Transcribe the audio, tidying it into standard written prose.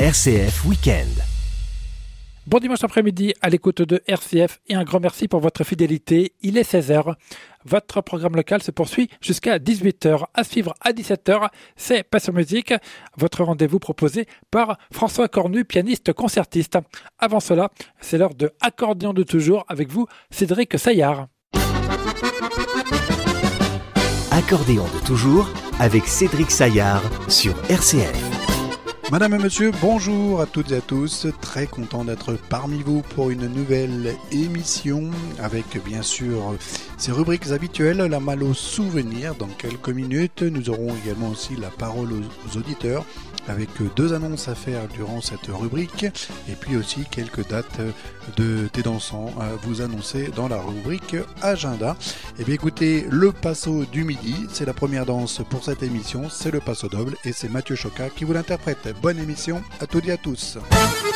RCF Week-end. Bon dimanche après-midi à l'écoute de RCF et un grand merci pour votre fidélité. Il est 16h. Votre programme local se poursuit jusqu'à 18h. À suivre à 17h, c'est Passion Musique, votre rendez-vous proposé par François Cornu, pianiste concertiste. Avant cela, c'est l'heure de Accordéon de toujours avec vous, Cédric Saillard. Accordéon de toujours avec Cédric Saillard sur RCF. Madame et monsieur, bonjour à toutes et à tous. Très content d'être parmi vous pour une nouvelle émission avec bien sûr ces rubriques habituelles, la malle aux souvenirs dans quelques minutes. Nous aurons également aussi la parole aux auditeurs avec deux annonces à faire durant cette rubrique et puis aussi quelques dates de thé dansant à vous annoncer dans la rubrique agenda. Et bien écoutez, le Passo du midi, c'est la première danse pour cette émission, c'est le Passo Doble et c'est Mathieu Choca qui vous l'interprète. Bonne émission à toutes et à tous.